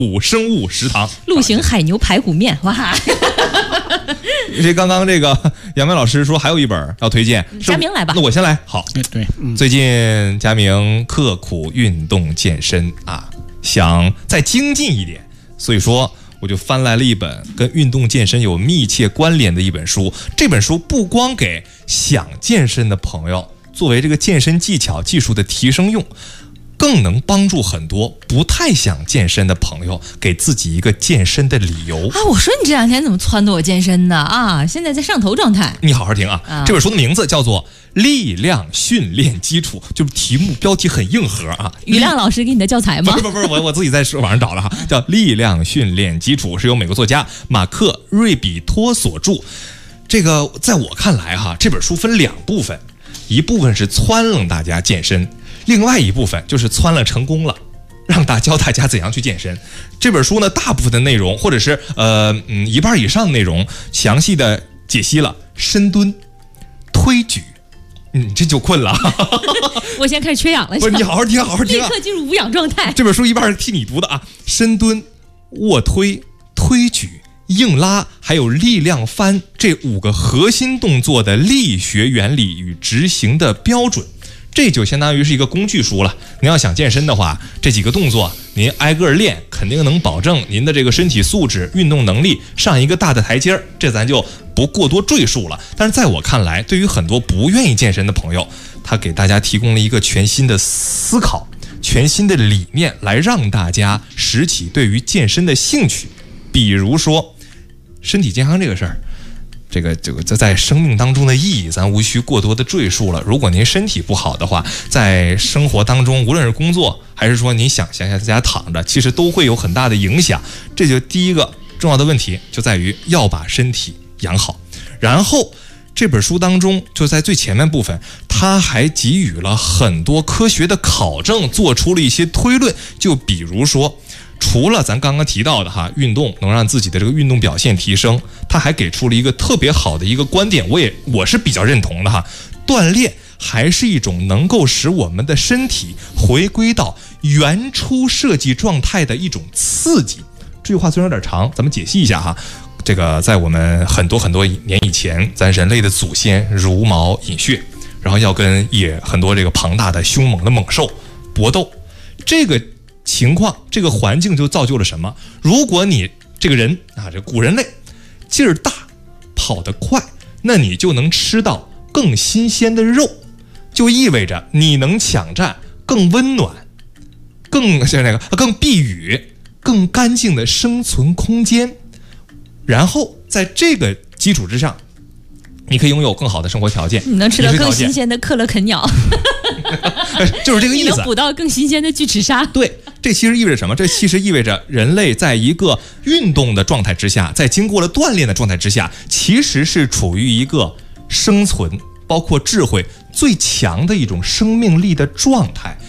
生物食堂， 陆行海牛排骨面，哇！ 这刚刚这个杨明老师说还有一本要推荐， 佳明来吧。 那我先来。好， 对， 最近佳明刻苦运动健身啊，想再精进一点，所以说我就翻来了一本跟运动健身有密切关联的一本书。这本书不光给想健身的朋友作为这个健身技巧技术的提升用，更能帮助很多不太想健身的朋友给自己一个健身的理由啊！我说你这两天怎么撺掇我健身呢？啊，现在在上头状态。 你好好听啊！这本书的名字叫做《力量训练基础》，就是题目标题很硬核啊。 于亮老师给你的教材吗？ 不是，我自己在网上找了哈，叫《力量训练基础》，是由美国作家马克·瑞比托所著。这个在我看来哈，这本书分两部分，一部分是撺掇大家健身。另外一部分就是撺了成功了，让教大家怎样去健身。这本书呢，大部分的内容或者是一半以上的内容，详细的解析了深蹲、推举。这就困了。 我现在开始缺氧了。 不是，你好好听，好好听立刻进入无氧状态。 这本书一半是替你读的啊，深蹲、卧推、推举、硬拉还有力量翻这5个核心动作的力学原理与执行的标准。这就相当于是一个工具书了。您要想健身的话，这几个动作您挨个练，肯定能保证您的这个身体素质、运动能力上一个大的台阶儿。这咱就不过多赘述了。但是在我看来，对于很多不愿意健身的朋友，他给大家提供了一个全新的思考、全新的理念，来让大家拾起对于健身的兴趣。比如说，身体健康这个事儿。这个在生命当中的意义，咱无需过多的赘述了。如果您身体不好的话，在生活当中，无论是工作还是说您想在家躺着，其实都会有很大的影响。这就第一个重要的问题，就在于要把身体养好。然后这本书当中，就在最前面部分，他还给予了很多科学的考证，做出了一些推论。就比如说，除了咱刚刚提到的哈，运动能让自己的这个运动表现提升，他还给出了一个特别好的一个观点，我是比较认同的哈。锻炼还是一种能够使我们的身体回归到原初设计状态的一种刺激。这句话虽然有点长，咱们解析一下哈。这个在我们很多年以前，咱人类的祖先茹毛饮血，然后要跟很多这个庞大的凶猛的猛兽搏斗，这个情况，这个环境就造就了什么？如果你这个人啊，这古人类劲儿大，跑得快，那你就能吃到更新鲜的肉，就意味着你能抢占更温暖、更避雨、更干净的生存空间。然后在这个基础之上，你可以拥有更好的生活条件， 你能吃到更新鲜的克勒肯鸟。 就是这个意思。 你能捕到更新鲜的巨齿鲨。 对，这其实意味着什么？这其实意味着人类在一个运动的状态之下，在经过了锻炼的状态之下，其实是处于一个生存包括智慧最强的一种生命力的状态。